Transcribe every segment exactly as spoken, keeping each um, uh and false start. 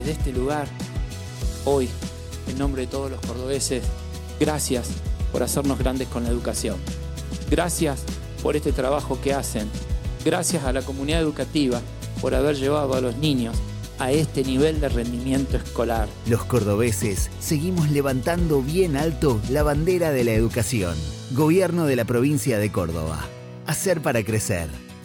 De este lugar, hoy, en nombre de todos los cordobeses, gracias por hacernos grandes con la educación. Gracias por este trabajo que hacen. Gracias a la comunidad educativa por haber llevado a los niños a este nivel de rendimiento escolar. Los cordobeses seguimos levantando bien alto la bandera de la educación. Gobierno de la provincia de Córdoba. Hacer para crecer.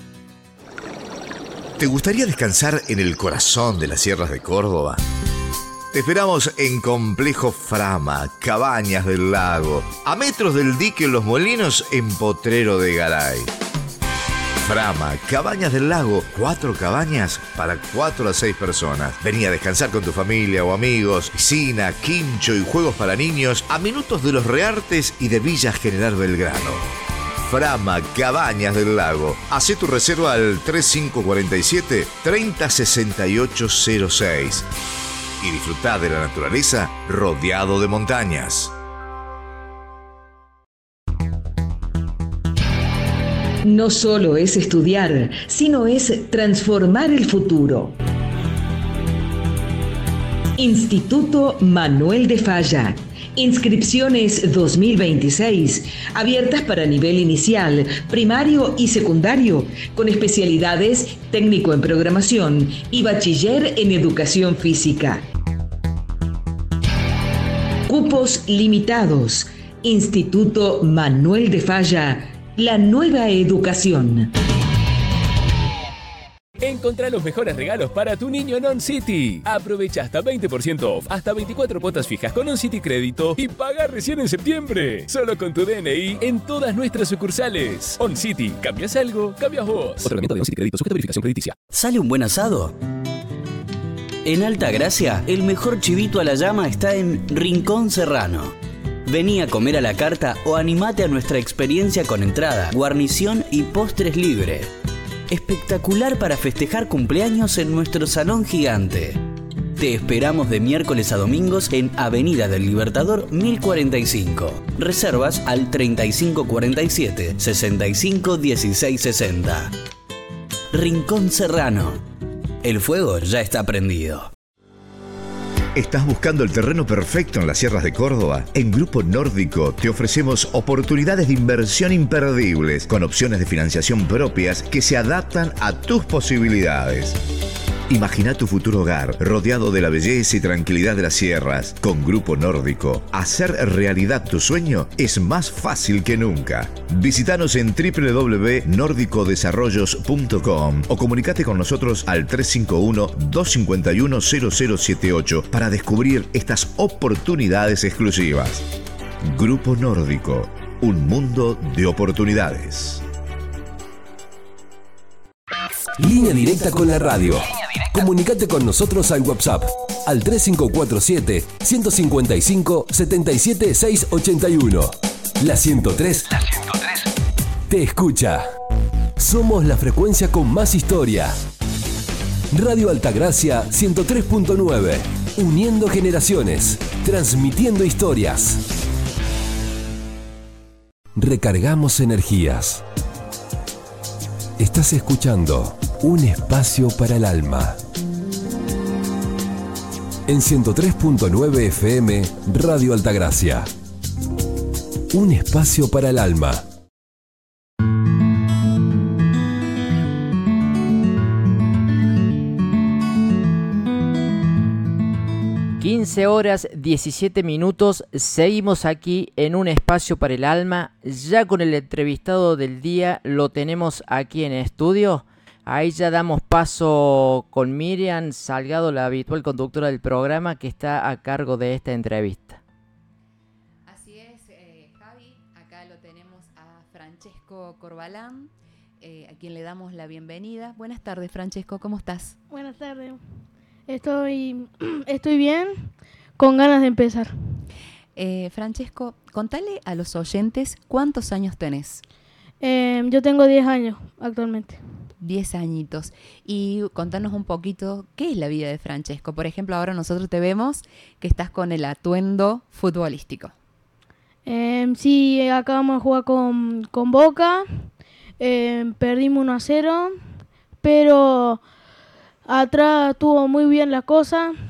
¿Te gustaría descansar en el corazón de las sierras de Córdoba? Te esperamos en Complejo Frama, Cabañas del Lago, a metros del dique Los Molinos en Potrero de Garay. Frama, Cabañas del Lago, cuatro cabañas para cuatro a seis personas. Vení a descansar con tu familia o amigos, piscina, quincho y juegos para niños a minutos de los Reartes y de Villa General Belgrano. Frama, Cabañas del Lago. Hacé tu reserva al tres cinco cuatro siete, tres cero seis ocho cero seis y disfrutá de la naturaleza rodeado de montañas. No solo es estudiar, sino es transformar el futuro. Instituto Manuel de Falla. Inscripciones dos mil veintiséis, abiertas para nivel inicial, primario y secundario, con especialidades técnico en programación y bachiller en educación física. Cupos limitados. Instituto Manuel de Falla, la nueva educación. Encontrá los mejores regalos para tu niño en OnCity. Aprovecha hasta veinte por ciento off, hasta veinticuatro cuotas fijas con OnCity Crédito y paga recién en septiembre. Solo con tu D N I en todas nuestras sucursales. OnCity, ¿cambias algo? Cambias vos. Otorgamiento de OnCity Crédito, sujeta a verificación crediticia. ¿Sale un buen asado? En Altagracia, el mejor chivito a la llama está en Rincón Serrano. Vení a comer a la carta o animate a nuestra experiencia con entrada, guarnición y postres libre. Espectacular para festejar cumpleaños en nuestro salón gigante. Te esperamos de miércoles a domingos en Avenida del Libertador mil cuarenta y cinco. Reservas al treinta y cinco cuarenta y siete, sesenta y cinco dieciséis sesenta. Rincón Serrano. El fuego ya está prendido. ¿Estás buscando el terreno perfecto en las sierras de Córdoba? En Grupo Nórdico te ofrecemos oportunidades de inversión imperdibles con opciones de financiación propias que se adaptan a tus posibilidades. Imagina tu futuro hogar rodeado de la belleza y tranquilidad de las sierras. Con Grupo Nórdico, hacer realidad tu sueño es más fácil que nunca. Visítanos en doble u doble u doble u punto nórdico desarrollos punto com o comunicate con nosotros al tres cinco uno, dos cinco uno, cero cero siete ocho para descubrir estas oportunidades exclusivas. Grupo Nórdico, un mundo de oportunidades. Línea directa con la radio. Comunicate con nosotros al WhatsApp al tres cinco cuatro siete, uno cinco cinco, siete siete seis ocho uno. La ciento tres, la ciento tres te escucha. Somos la frecuencia con más historia. Radio Altagracia ciento tres punto nueve. Uniendo generaciones, transmitiendo historias. Recargamos energías. Estás escuchando Un Espacio para el Alma. En ciento tres punto nueve F M, Radio Altagracia. Un Espacio para el Alma. quince horas diecisiete minutos, seguimos aquí en Un Espacio para el Alma, ya con el entrevistado del día, lo tenemos aquí en estudio. Ahí ya damos paso con Miriam Salgado, la habitual conductora del programa, que está a cargo de esta entrevista. Así es, eh, Javi, acá lo tenemos a Francesco Corbalán, eh, a quien le damos la bienvenida. Buenas tardes, Francesco, ¿cómo estás? Buenas tardes. Estoy, estoy bien, con ganas de empezar. Eh, Francesco, contale a los oyentes cuántos años tenés. Eh, yo tengo diez años actualmente. diez añitos. Y contanos un poquito, ¿qué es la vida de Francesco? Por ejemplo, ahora nosotros te vemos que estás con el atuendo futbolístico. Eh, sí, acabamos de jugar con, con Boca, eh, perdimos uno a cero, pero atrás estuvo muy bien la cosa,